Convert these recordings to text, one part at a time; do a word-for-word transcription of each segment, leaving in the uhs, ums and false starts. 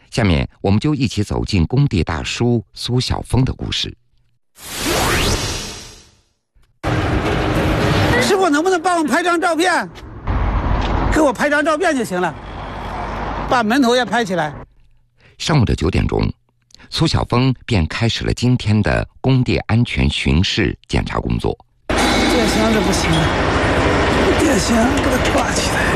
下面我们就一起走进工地大叔苏晓峰的故事。 师傅，能不能帮我拍张照片？给我拍张照片就行了，把门头也拍起来。 上午的九点钟，苏晓峰便开始了今天的工地安全巡视检查工作。 电箱是不行的，电箱给它挂起来，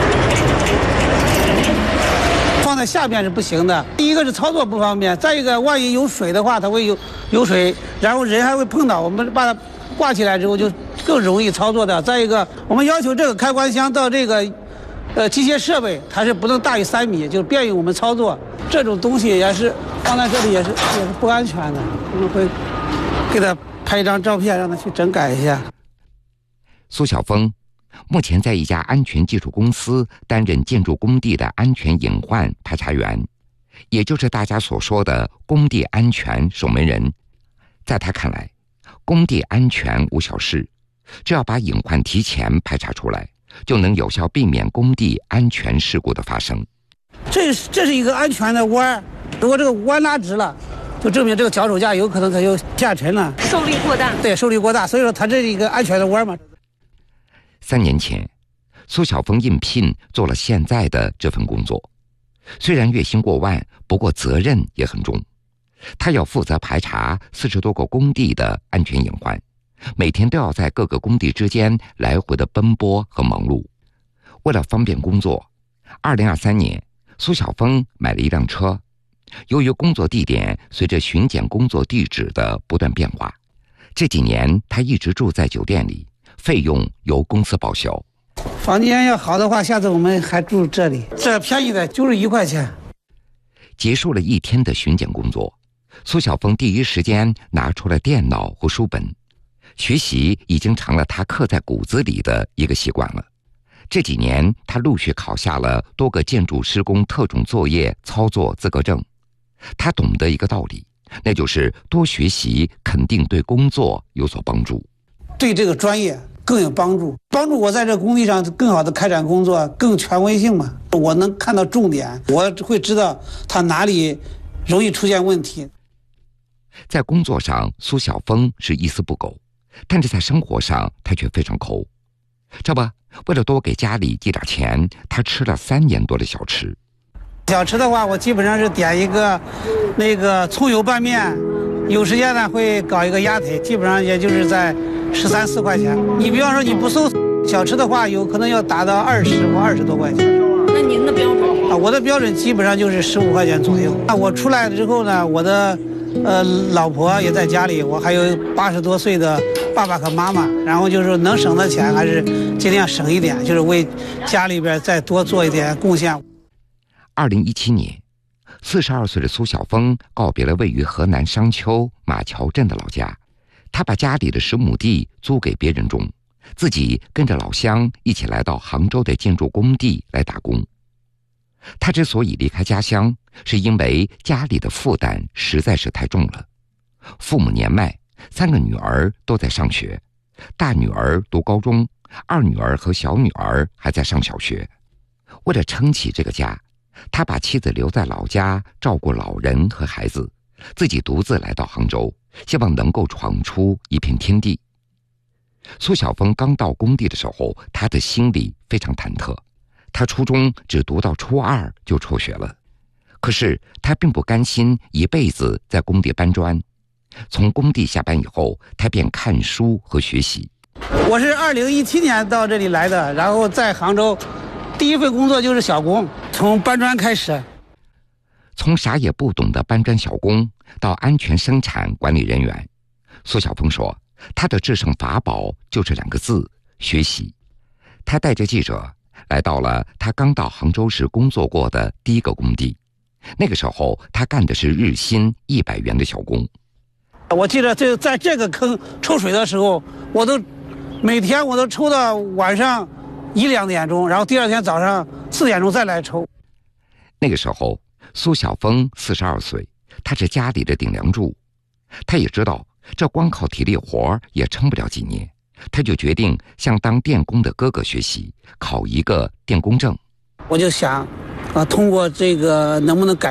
放在下面是不行的。第一个是操作不方便，再一个万一有水的话，它会有有水，然后人还会碰到。我们把它挂起来之后就更容易操作的。再一个，我们要求这个开关箱到这个呃机械设备它是不能大于三米，就便于我们操作。这种东西也是放在这里也是也是不安全的，我们会给他拍一张照片，让他去整改一下。 苏晓峰目前在一家安全技术公司担任建筑工地的安全隐患排查员，也就是大家所说的工地安全守门人。在他看来，工地安全无小事，只要把隐患提前排查出来，就能有效避免工地安全事故的发生。 这这是一个安全的弯，如果这个弯拉直了，就证明这个脚手架有可能它就下沉了， 受力过大。 对，受力过大，所以说它这是一个安全的弯嘛。 三年前，苏晓峰应聘做了现在的这份工作，虽然月薪过万，不过责任也很重。他要负责排查四十多个工地的安全隐患，每天都要在各个工地之间来回的奔波和忙碌。为了方便工作，二零二三年，苏晓峰买了一辆车。由于工作地点随着巡检工作地址的不断变化，这几年他一直住在酒店里，费用由公司报销。 房间要好的话，下次我们还住这里，这便宜的就是一块钱。 结束了一天的巡检工作，苏晓峰第一时间拿出了电脑和书本，学习已经成了他刻在骨子里的一个习惯了。这几年，他陆续考下了多个建筑施工特种作业操作资格证。他懂得一个道理，那就是多学习肯定对工作有所帮助， 对这个专业更有帮助，帮助我在这工地上更好的开展工作，更权威性嘛。我能看到重点，我会知道他哪里容易出现问题。 在工作上，苏晓峰是一丝不苟，但是在生活上他却非常抠。这不，为了多给家里寄点钱，他吃了三年多的小吃。 小吃的话，我基本上是点一个那个葱油拌面，有时间呢会搞一个鸭腿，基本上也就是在十三四块钱。你比方说你不收小吃的话，有可能要达到二十或二十多块钱。 那您的标准啊？我的标准基本上就是十五块钱左右。那我出来之后呢，我的呃老婆也在家里，我还有八十多岁的爸爸和妈妈，然后就是能省的钱还是尽量省一点，就是为家里边再多做一点贡献。 二零一七年，四十二岁的苏晓峰告别了位于河南商丘马桥镇的老家，他把家里的十亩地租给别人种，自己跟着老乡一起来到杭州的建筑工地来打工。他之所以离开家乡，是因为家里的负担实在是太重了。父母年迈，三个女儿都在上学，大女儿读高中，二女儿和小女儿还在上小学。为了撑起这个家，他把妻子留在老家照顾老人和孩子，自己独自来到杭州，希望能够闯出一片天地。苏晓峰刚到工地的时候，他的心里非常忐忑。他初中只读到初二就辍学了，可是他并不甘心一辈子在工地搬砖。从工地下班以后，他便看书和学习。 我是二零一七年到这里来的，然后在杭州第一份工作就是小工，从搬砖开始。 从啥也不懂的搬砖小工到安全生产管理人员，苏晓峰说，他的制胜法宝就是两个字：学习。他带着记者来到了他刚到杭州时工作过的第一个工地，那个时候他干的是日薪一百元的小工。 我记得这在这个坑抽水的时候，我都每天我都抽到晚上一两点钟，然后第二天早上四点钟再来抽。 那个时候苏晓峰四十二岁，他是家里的顶梁柱。他也知道这光靠体力活也撑不了几年，他就决定向当电工的哥哥学习，考一个电工证。 我就想啊，通过这个能不能改